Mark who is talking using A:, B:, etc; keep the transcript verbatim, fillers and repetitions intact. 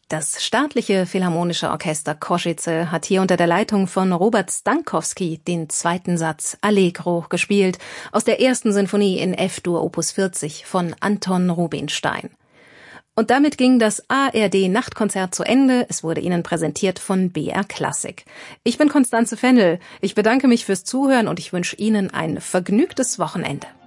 A: Das Staatliche Philharmonische Orchester Košice hat hier unter der Leitung von Robert Stankowski den zweiten Satz Allegro gespielt aus der ersten Sinfonie in F-Dur Opus vierzig von Anton Rubinstein. Und damit ging das A R D-Nachtkonzert zu Ende. Es wurde Ihnen präsentiert von B R Classic. Ich bin Constanze Fennel. Ich bedanke mich fürs Zuhören und ich wünsche Ihnen ein vergnügtes Wochenende.